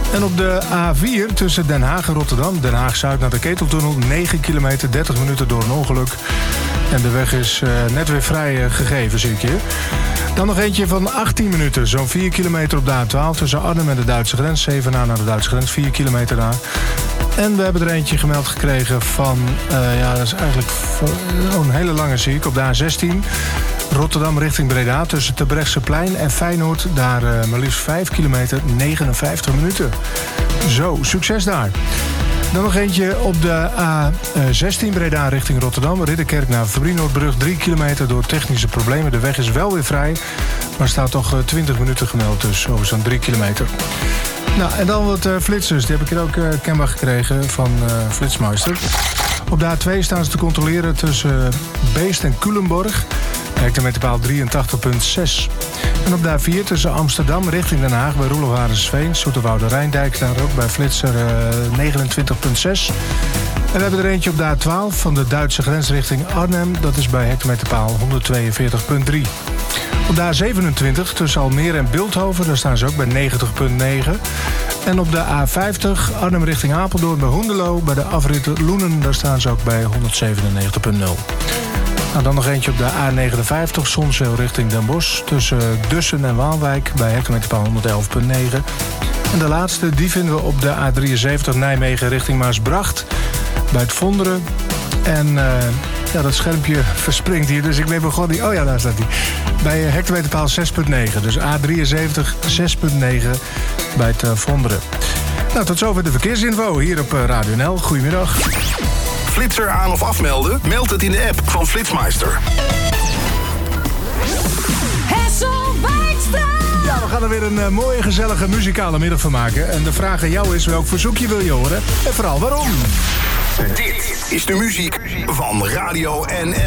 En op de A4 tussen Den Haag en Rotterdam, Den Haag-Zuid naar de Keteltunnel, 9 kilometer, 30 minuten door een ongeluk. En de weg is net weer vrij gegeven, zie ik hier. Dan nog eentje van 18 minuten, zo'n 4 kilometer op de A12 tussen Arnhem en de Duitse grens. Zevenaar naar de Duitse grens, 4 kilometer daar. En we hebben er eentje gemeld gekregen van, dat is eigenlijk een hele lange, zie ik, op de A16. Rotterdam richting Breda tussen Terbrechtseplein en Feyenoord. Daar maar liefst 5 kilometer, 59 minuten. Zo, succes daar. Dan nog eentje op de A16 Breda richting Rotterdam. Ridderkerk naar Fabrienoordbrug, 3 kilometer door technische problemen. De weg is wel weer vrij, maar staat toch 20 minuten gemeld. Dus over zo'n 3 kilometer. Nou, en dan wat flitsers. Die heb ik hier ook kenbaar gekregen van Flitsmeister. Op de A2 staan ze te controleren tussen Beest en Culemborg. Hectometerpaal 83,6. En op de A4 tussen Amsterdam richting Den Haag bij Roelof Arendsveen, Zoeterwoude Rijndijk, daar ook bij Flitser 29,6. En we hebben er eentje op de A12 van de Duitse grens richting Arnhem. Dat is bij hectometerpaal 142,3. Op de A27 tussen Almere en Bilthoven, daar staan ze ook bij 90,9. En op de A50 Arnhem richting Apeldoorn bij Hoenderloo, bij de afrit Loenen, daar staan ze ook bij 197,0. Nou, dan nog eentje op de A59, Zonzeel richting Den Bosch, tussen Dussen en Waalwijk bij hectometerpaal 111,9. En de laatste, die vinden we op de A73 Nijmegen richting Maasbracht, bij het Vonderen. En dat schermpje verspringt hier, dus ik weet begonnen die... Oh ja, daar staat hij. Bij hectometerpaal 6,9. Dus A73 6,9 bij het Vonderen. Nou, tot zover de verkeersinfo hier op Radio NL. Goedemiddag. Flitser aan of afmelden? Meld het in de app van Flitsmeister. Ja, we gaan er weer een mooie, gezellige muzikale middag van maken. En de vraag aan jou is, welk verzoekje wil je horen? En vooral waarom? Dit is de muziek van Radio NL.